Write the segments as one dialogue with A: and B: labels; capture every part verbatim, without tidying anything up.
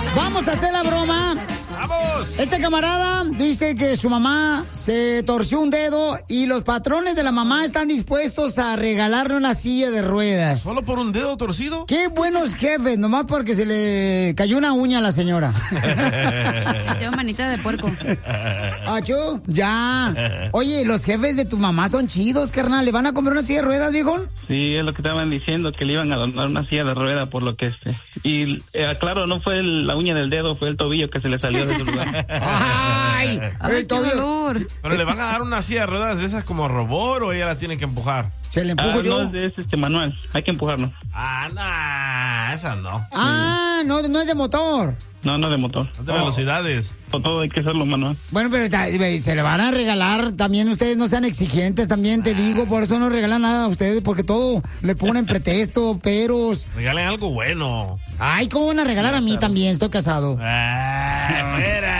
A: Vamos a hacer la broma.
B: ¡Vamos!
A: Este camarada dice que su mamá se torció un dedo y los patrones de la mamá están dispuestos a regalarle una silla de ruedas.
B: ¿Solo por un dedo torcido?
A: ¡Qué buenos jefes! Nomás porque se le cayó una uña a la señora.
C: Hicieron manita de puerco.
A: ¿Acho? Ya. Oye, los jefes de tu mamá son chidos, carnal. ¿Le van a comprar una silla de ruedas, viejón?
D: Sí, es lo que estaban diciendo, que le iban a donar una silla de rueda por lo que este. Y eh, claro, no fue el, la uña del dedo, fue el tobillo que se le salió de su lugar.
A: ¡Ay!
C: Ay,
A: el
C: qué
A: tobillo.
C: dolor.
B: ¿Pero le van a dar una silla de ruedas de esas como robot o ella la tiene que empujar?
A: Se le empujo
D: Ah,
A: yo.
D: no, es este manual, hay que empujarlo.
B: Ah, nah, esa no.
A: Ah, no, no es de motor.
D: No, no de motor.
B: No de velocidades.
D: Todo, todo hay que hacerlo manual.
A: Bueno, pero está- se le van a regalar. También ustedes no sean exigentes, también te digo. Por eso no regalan nada a ustedes, porque todo le ponen pretexto, peros.
B: Regalen algo bueno.
A: Ay, ¿cómo van a regalar a mí también? Estoy casado.
B: Ah,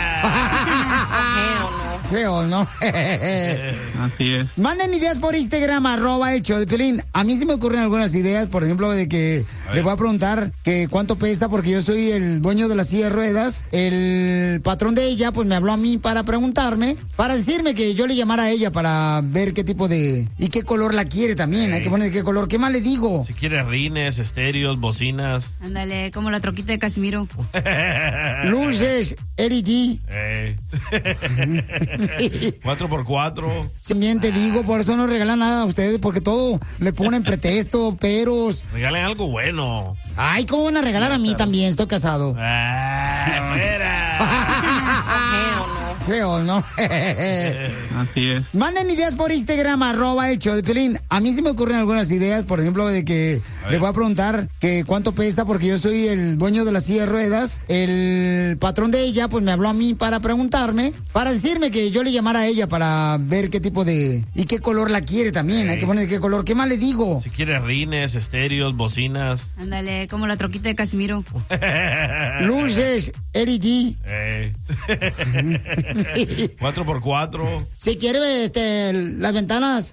A: Feo, ¿no?
D: Así es.
A: Manden ideas por Instagram, arroba el show de Piolín. A mí sí me ocurren algunas ideas, por ejemplo, de que le voy a preguntar que cuánto pesa, porque yo soy el dueño de la silla de ruedas. El patrón de ella, pues me habló a mí para preguntarme, para decirme que yo le llamara a ella para ver qué tipo de... y qué color la quiere también.
B: Ey.
A: Hay que poner qué color. ¿Qué más le digo?
B: Si quiere rines, estéreos, bocinas.
C: Ándale, como la troquita de Casimiro.
A: Luces, L E D.
B: Eh. Cuatro por cuatro.
A: También te digo, por eso no regalan nada a ustedes, porque todo le ponen pretexto, peros.
B: Regalen algo bueno.
A: Ay, ¿cómo van a regalar a mí también? Estoy casado.
B: Ah,
A: Feo, ¿no?
D: Así es.
A: Manden ideas por Instagram, arroba el show de Piolín. A mí sí me ocurren algunas ideas, por ejemplo, de que le voy a preguntar que cuánto pesa, porque yo soy el dueño de la silla de ruedas. El patrón de ella, pues me habló a mí para preguntarme, para decirme que yo le llamara a ella para ver qué tipo de... y qué color la quiere también.
B: Ey.
A: Hay que poner qué color. ¿Qué más le digo?
B: Si quiere rines, estéreos, bocinas.
C: Ándale, como la troquita de Casimiro.
A: Luces, L E D.
B: Eh. Cuatro por cuatro.
A: Si quiere este, las ventanas